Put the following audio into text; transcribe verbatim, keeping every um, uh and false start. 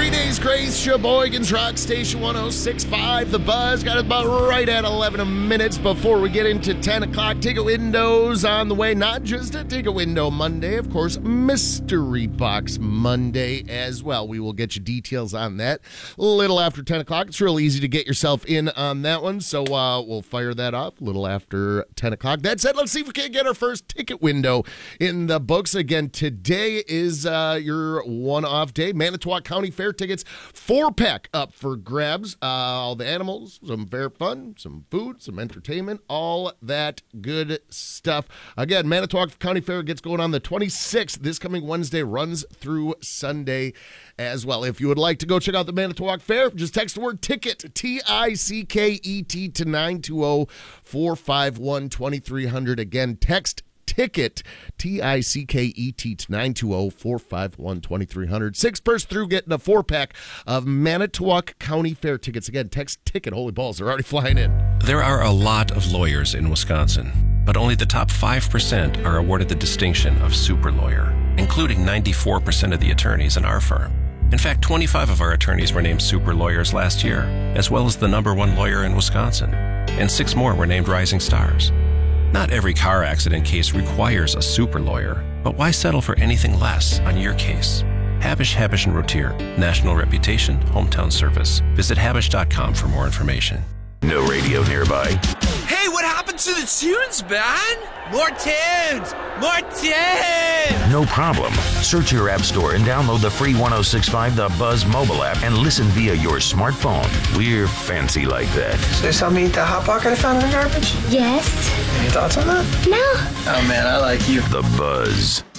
Three Days Grace, Sheboygan's Rock Station one oh six point five. The Buzz got it about right at eleven minutes before we get into ten o'clock. Ticket windows on the way. Not just a Ticket Window Monday, of course, Mystery Box Monday as well. We will get you details on that a little after ten o'clock. It's real easy to get yourself in on that one, so uh, we'll fire that off a little after ten o'clock. That said, let's see if we can get our first ticket window in the books. Again, today is uh, your one-off day. Manitowoc County Fair tickets, four-pack up for grabs. Uh, all the animals, some fair fun, some food, some entertainment, all that good stuff. Again, Manitowoc County Fair gets going on the twenty-sixth. This coming Wednesday, runs through Sunday as well. If you would like to go check out the Manitowoc Fair, just text the word ticket, T I C K E T, to nine two zero, four five one, two three zero zero. Again, text ticket, T I C K E T, to nine two zero, four five one, two three zero zero. Six person through getting a four-pack of Manitowoc County Fair tickets. Again, text ticket. Holy balls, they're already flying in. There are a lot of lawyers in Wisconsin, but only the top five percent are awarded the distinction of super lawyer, including ninety-four percent of the attorneys in our firm. In fact, twenty-five of our attorneys were named super lawyers last year, as well as the number one lawyer in Wisconsin, and six more were named rising stars. Not every car accident case requires a super lawyer, but why settle for anything less on your case? Habish, Habish and Rotier, national reputation, hometown service. Visit habish dot com for more information. No radio nearby. Hey, what happened to the tunes, man? More tunes! More tunes! No problem. Search your app store and download the free one oh six point five The Buzz mobile app and listen via your smartphone. We're fancy like that. So you saw me eat that Hot Pocket I found in the garbage? Yes. Any thoughts on that? No. Oh man, I like you. The Buzz.